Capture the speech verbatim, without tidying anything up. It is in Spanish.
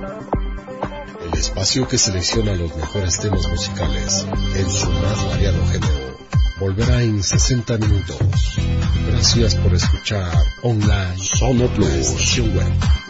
El espacio que selecciona los mejores temas musicales en su más variado género volverá en sesenta minutos. Gracias por escuchar online Sono Plus, estación web.